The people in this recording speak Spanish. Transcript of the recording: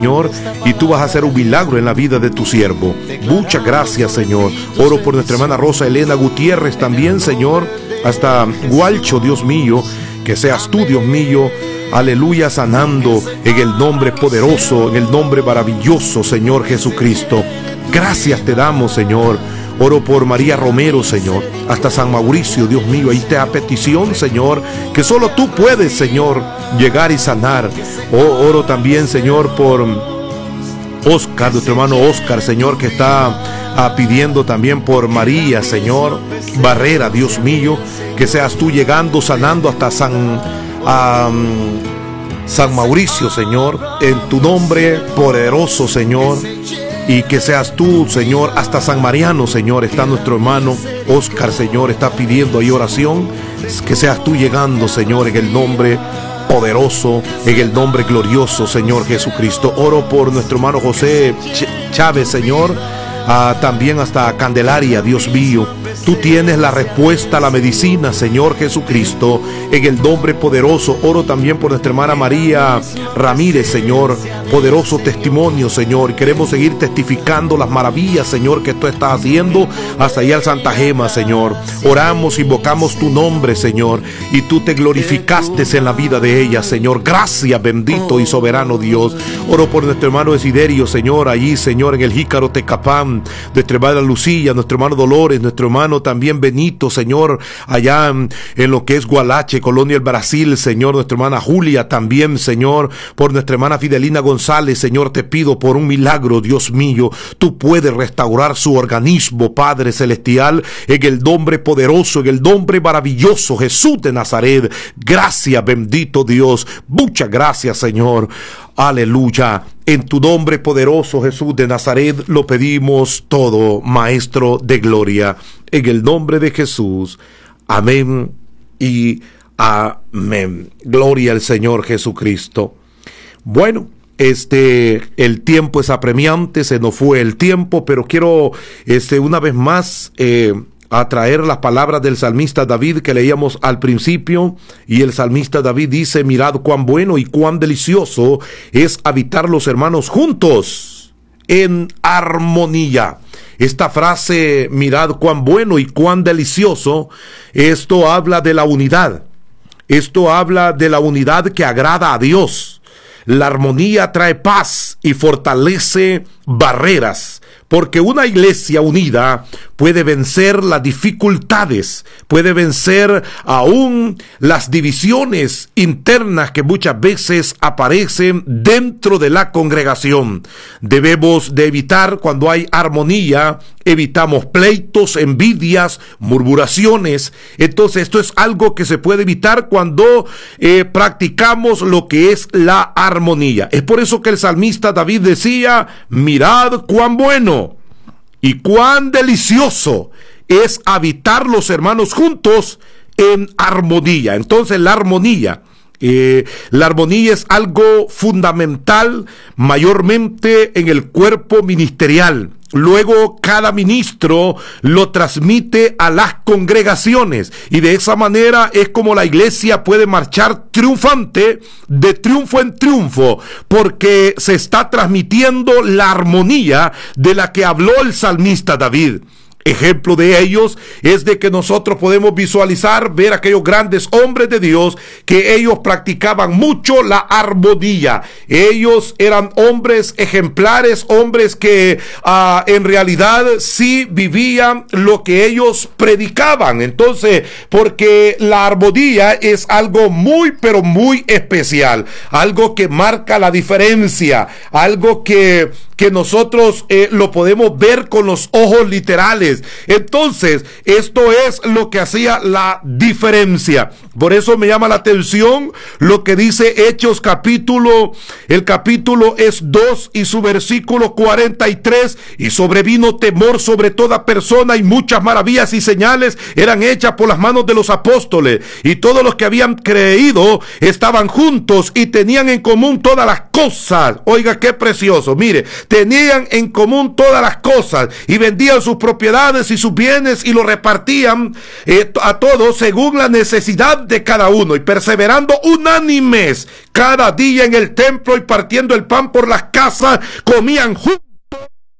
Señor, y tú vas a hacer un milagro en la vida de tu siervo. Muchas gracias, Señor. Oro por nuestra hermana Rosa Elena Gutiérrez también, Señor, hasta Gualcho, Dios mío, que seas tú, Dios mío, aleluya, sanando en el nombre poderoso, en el nombre maravilloso, Señor Jesucristo. Gracias te damos, Señor. Oro por María Romero, Señor, hasta San Mauricio, Dios mío. Ahí te da petición, Señor, que solo tú puedes, Señor, llegar y sanar. Oro también, Señor, por Oscar, nuestro hermano Oscar, Señor, que está pidiendo también por María, Señor Barrera, Dios mío, que seas tú llegando, sanando hasta San Mauricio, Señor, en tu nombre poderoso, Señor. Y que seas tú, Señor, hasta San Mariano, Señor, está nuestro hermano Oscar, Señor, está pidiendo ahí oración. Que seas tú llegando, Señor, en el nombre poderoso, en el nombre glorioso, Señor Jesucristo. Oro por nuestro hermano José Chávez, Señor, también hasta Candelaria, Dios mío. Tú tienes la respuesta a la medicina, Señor Jesucristo, en el nombre poderoso. Oro también por nuestra hermana María Ramírez, Señor, poderoso testimonio, Señor. Queremos seguir testificando las maravillas, Señor, que tú estás haciendo hasta allá al Santa Gema, Señor. Oramos, invocamos tu nombre, Señor, y tú te glorificaste en la vida de ella, Señor. Gracias, bendito y soberano Dios. Oro por nuestro hermano Desiderio, Señor, allí, Señor, en el Jícaro Tecapán, nuestra hermana Lucía, nuestro hermano Dolores, nuestro hermano también Benito, Señor, allá en lo que es Gualache, Colonia el Brasil, Señor, nuestra hermana Julia también, Señor, por nuestra hermana Fidelina González, Señor, te pido por un milagro, Dios mío, tú puedes restaurar su organismo, Padre Celestial, en el nombre poderoso, en el nombre maravilloso, Jesús de Nazaret. Gracias, bendito Dios, muchas gracias, Señor. Aleluya, en tu nombre poderoso, Jesús de Nazaret, lo pedimos todo, Maestro de Gloria, en el nombre de Jesús. Amén y amén. Gloria al Señor Jesucristo. Bueno, el tiempo es apremiante, se nos fue el tiempo, pero quiero una vez más a traer las palabras del salmista David que leíamos al principio, y el salmista David dice: mirad cuán bueno y cuán delicioso es habitar los hermanos juntos en armonía. Esta frase, mirad cuán bueno y cuán delicioso, esto habla de la unidad, esto habla de la unidad que agrada a Dios. La armonía trae paz y fortalece barreras, porque una iglesia unida puede vencer las dificultades, puede vencer aún las divisiones internas que muchas veces aparecen dentro de la congregación. Debemos de evitar, cuando hay armonía, evitamos pleitos, envidias, murmuraciones. Entonces esto es algo que se puede evitar cuando practicamos lo que es la armonía. Es por eso que el salmista David decía: mirad cuán bueno y cuán delicioso es habitar los hermanos juntos en armonía. Entonces la armonía es algo fundamental, mayormente en el cuerpo ministerial. Luego cada ministro lo transmite a las congregaciones, y de esa manera es como la iglesia puede marchar triunfante, de triunfo en triunfo, porque se está transmitiendo la armonía de la que habló el salmista David. Ejemplo de ellos es de que nosotros podemos visualizar, ver aquellos grandes hombres de Dios que ellos practicaban mucho la armonía. Ellos eran hombres ejemplares, hombres que en realidad sí vivían lo que ellos predicaban. Entonces, porque la armonía es algo muy, pero muy especial, algo que marca la diferencia, algo que nosotros lo podemos ver con los ojos literales. Entonces, esto es lo que hacía la diferencia. Por eso me llama la atención lo que dice Hechos el capítulo es 2 y su versículo 43, y sobrevino temor sobre toda persona, y muchas maravillas y señales eran hechas por las manos de los apóstoles, y todos los que habían creído estaban juntos y tenían en común todas las cosas. Oiga, qué precioso, mire, tenían en común todas las cosas y vendían sus propiedades y sus bienes y lo repartían a todos según la necesidad de cada uno, y perseverando unánimes cada día en el templo y partiendo el pan por las casas, comían juntos